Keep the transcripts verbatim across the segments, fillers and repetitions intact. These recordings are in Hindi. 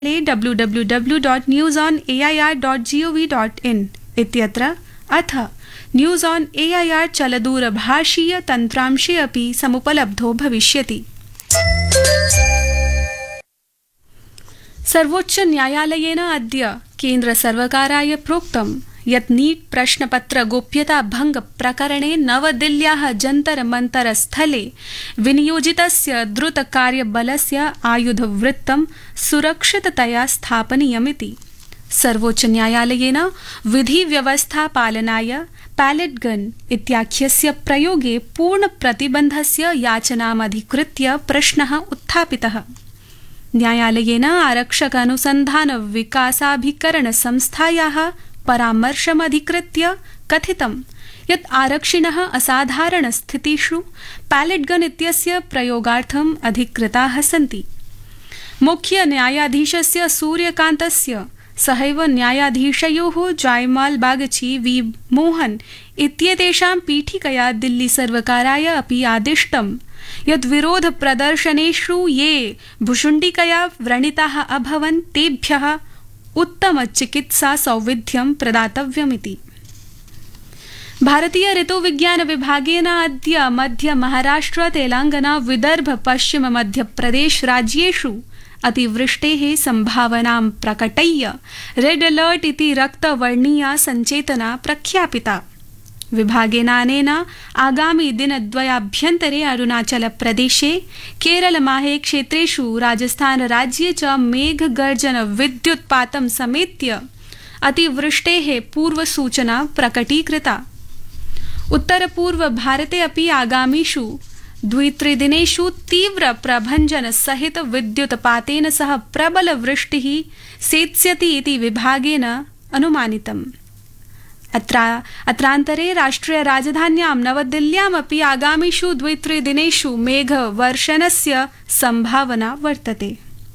W W W dot news on A I R dot G O V dot in इत्यत्र अथ news on A I R चलदूरभाषीय तन्त्रांशे अपि समुपलब्धो भविष्यति। सर्वोच्च न्यायालयेन अद्य केन्द्रसर्वकाराय प्रोक्तं यत् नीट प्रश्नपत्र गोप्यता भंग प्रकरणे नवदिल्ल्याः जन्तर मन्तर स्थले विनियोजितस्य द्रुतकार्यबलस्य आयुधवृत्तं सुरक्षिततया स्थापनीयमिति। सर्वोच्च न्यायालयेन विधि व्यवस्था पालनाय पैलेट गन इत्याख्यस्य प्रयोगे पूर्ण प्रतिबन्धस्य याचनामधिकृत्य प्रश्नः उत्थापितः। न्यायालयेन आरक्षक अनुसन्धान विकासाभिकरण संस्थायाः परामर्शमधिकृत्य कथितं यत् आरक्षिणः असाधारणस्थितिषु पैलेट गन इत्यस्य प्रयोगार्थम् अधिकृताः सन्ति। मुख्य न्यायाधीशस्य सूर्यकान्तस्य सहैव न्यायाधीशयोः जयमाल बागची वी मोहन इत्येतेषां पीठिकया दिल्ली सर्वकाराय अपि आदिष्टं यत् विरोध प्रदर्शनेषु ये भुशुण्डिकया व्रणिताः अभवन् तेभ्यः उत्तम चिकित्सा सौविध्यं प्रदातव्यमिति। भारतीय ऋतुविज्ञान विभागेन अद्य मध्य महाराष्ट्र तेलंगाना विदर्भ पश्चिम मध्यप्रदेश राज्येषु अतिवृष्टेः संभावनां प्रकटय्य रेड अलर्ट इति रक्तवर्णीया सञ्चेतना प्रख्यापिता। विभागेनानेन आगामि दिनद्वयाभ्यन्तरे अरुणाचल प्रदेशे केरल माहे क्षेत्रेषु राजस्थान राज्ये च मेघगर्जन विद्युत्पातं समेत्य अतिवृष्टेः पूर्वसूचना प्रकटीकृता। उत्तरपूर्व भारते अपि आगामिषु द्वित्रिदिनेषु तीव्र प्रभञ्जन सहित विद्युत्पातेन सह प्रबल वृष्टिः सेत्स्यति इति विभागेन अनुमानितम्। अत्रा अत्रान्तरे राष्ट्रिय राजधान्यां नवदिल्ल्यामपि आगामिषु द्वित्रिदिनेषु मेघवर्षणस्य संभावना वर्तते।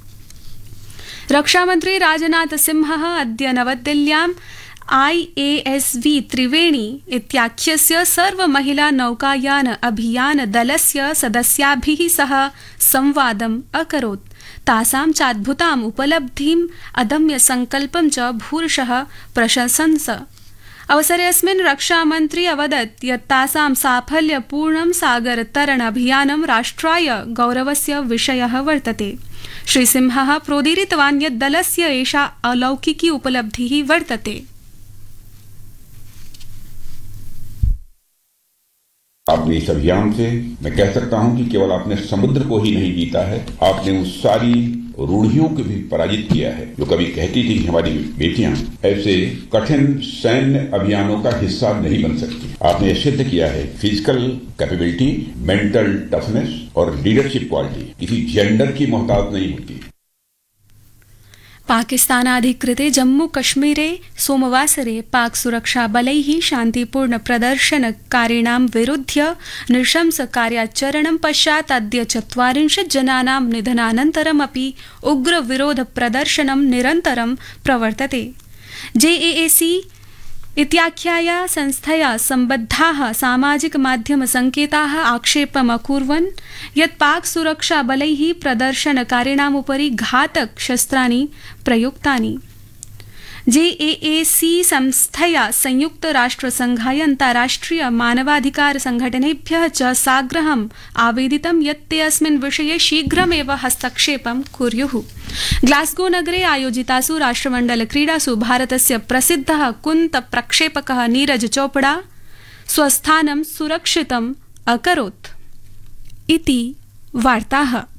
रक्षामन्त्री राजनाथ सिंहः अद्य नवदिल्ल्यां आई ए एस वी त्रिवेणी इत्याख्यस्य सर्वमहिला नौकायान अभियान दलस्य सदस्याभिः सह संवादम् अकरोत्। तासां चाद्भुताम् उपलब्धिम् अदम्य संकल्पं च भूरिशः प्रशंसन्स। अवसरेऽस्मिन् रक्षामन्त्री अवदत् यत् तासां साफल्यपूर्णं सागरतरण अभियानं राष्ट्राय गौरवस्य विषयः वर्तते। श्रीसिंहः प्रोदीरितवान् यत् दलस्य एषा अलौकिकी उपलब्धिः वर्तते। आपने इस अभियान से मैं कह सकता हूं कि केवल आपने समुद्र को ही नहीं जीता है, आपने उस सारी रूढ़ियों को भी पराजित किया है जो कभी कहती थी कि हमारी बेटियां ऐसे कठिन सैन्य अभियानों का हिस्सा नहीं बन सकती। आपने सिद्ध किया है फिजिकल कैपेबिलिटी, मेंटल टफनेस और लीडरशिप क्वालिटी किसी जेंडर की मोहताज नहीं होती। पाकिस्तानाधिकृते जम्मू कश्मीरे सोमवासरे पाक सुरक्षा बलैः शान्तिपूर्ण प्रदर्शनकारिणां विरुध्य नृशंस कार्याचरणं पश्चात् अद्य चत्वारिंशत् जनानां निधनानन्तरमपि उग्र विरोध प्रदर्शनं निरन्तरं प्रवर्तते। जे ए ए सी इत्याख्याया संस्थया सम्बद्धाः सामाजिक माध्यम संकेताः आक्षेपम् अकुर्वन् यत् पाक सुरक्षा बलैः प्रदर्शनकारिणाम् उपरि घातक शस्त्राणि प्रयुक्तानि। जे ए ए सी संस्थया संयुक्त राष्ट्रसंघाय अन्ताराष्ट्रिय मानवाधिकार संघटनेभ्यः च साग्रहम् आवेदितं यत् ते अस्मिन् विषये शीघ्रमेव हस्तक्षेपं कुर्युः। ग्लास्गो नगरे आयोजितासु राष्ट्रमण्डल क्रीडासु भारतस्य प्रसिद्धः कुन्त प्रक्षेपकः नीरज चोपड़ा स्वस्थानं सुरक्षितम् अकरोत् इति वार्ताः।